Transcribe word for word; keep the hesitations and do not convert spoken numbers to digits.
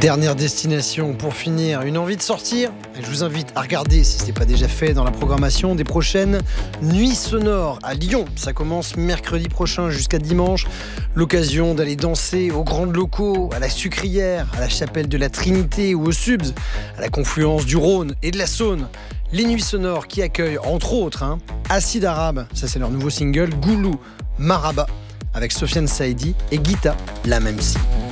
Dernière destination pour finir, une envie de sortir. Je vous invite à regarder, si ce n'est pas déjà fait, dans la programmation des prochaines Nuits Sonores à Lyon. Ça commence mercredi prochain jusqu'à dimanche. L'occasion d'aller danser aux grandes locaux, à la Sucrière, à la chapelle de la Trinité ou au Subs, à la confluence du Rhône et de la Saône. Les Nuits Sonores qui accueillent entre autres hein, Acide Arabe, ça c'est leur nouveau single, Goulou Maraba avec Sofiane Saïdi et Guita, la même si.